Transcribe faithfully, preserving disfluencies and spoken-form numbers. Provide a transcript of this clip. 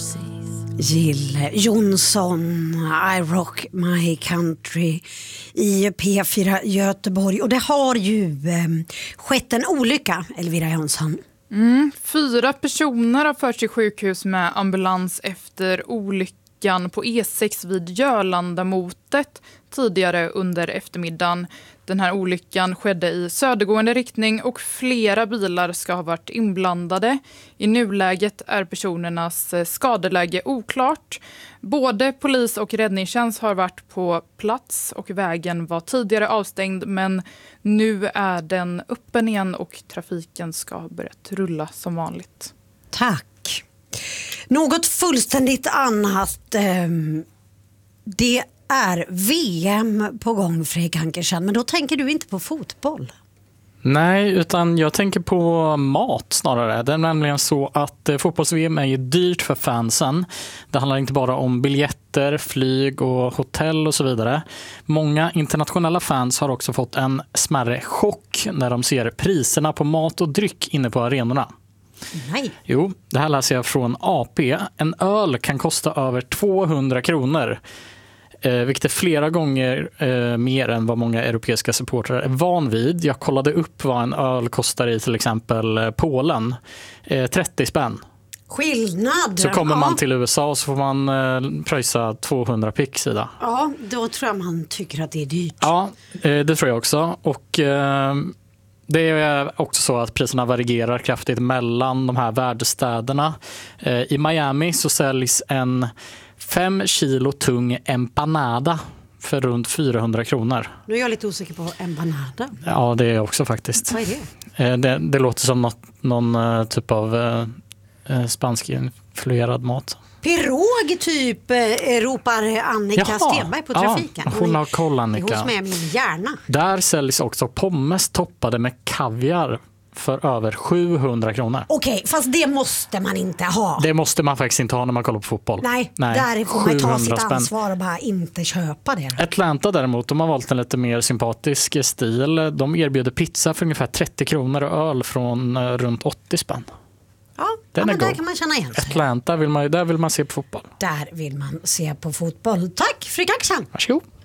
Jill Johnson, I rock my country i P fyra Göteborg. Och det har ju eh, skett en olycka, Elvira Jönsson. Mm, fyra personer har förts till sjukhus med ambulans efter olyckan på E sex vid Jörlandamotet tidigare under eftermiddagen. Den här olyckan skedde i södergående riktning och flera bilar ska ha varit inblandade. I nuläget är personernas skadeläge oklart. Både polis och räddningstjänst har varit på plats och vägen var tidigare avstängd, men nu är den öppen igen och trafiken ska ha börjat rulla som vanligt. Tack. Något fullständigt annat. Um, det är V M på gång, Fredrik Ankersen, men då tänker du inte på fotboll. Nej, utan jag tänker på mat snarare. Det är nämligen så att eh, fotbolls-V M är ju dyrt för fansen. Det handlar inte bara om biljetter, flyg och hotell och så vidare. Många internationella fans har också fått en smärre chock när de ser priserna på mat och dryck inne på arenorna. Nej. Jo, det här läser jag från A P. En öl kan kosta över tvåhundra kronor. Eh, vilket är flera gånger eh, mer än vad många europeiska supportrar är van vid. Jag kollade upp vad en öl kostar i till exempel eh, Polen. Eh, trettio spänn. Skillnad. Så kommer ja. man till U S A och så får man eh, pröjsa tvåhundra pick sida. Ja, då tror jag man tycker att det är dyrt. Ja, eh, det tror jag också. Och eh, det är också så att priserna varierar kraftigt mellan de här världsstäderna. Eh, I Miami så säljs en fem kilo tung empanada för runt fyrahundra kronor. Nu är jag lite osäker på empanada. Ja, det är jag också faktiskt. Vad är det? Det, det låter som något, någon typ av eh, spansk influerad mat. Pirog typ, ropar Annika Jaha, Stenberg på trafiken. Ja, hon har koll, Annika. Hon med min hjärna. Där säljs också pommes toppade med kaviar för över sjuhundra kronor. Okej, fast det måste man inte ha. Det måste man faktiskt inte ha när man kollar på fotboll. Nej, Nej. där får man ta sitt spänn. ansvar och bara inte köpa det. Atlanta däremot, de har valt en lite mer sympatisk stil. De erbjuder pizza för ungefär trettio kronor och öl från uh, runt åttio spänn. Ja, ja men där kan man känna igen sig. Atlanta, vill man, där vill man se på fotboll. Där vill man se på fotboll. Tack, Fredrik Axel. Varsågod.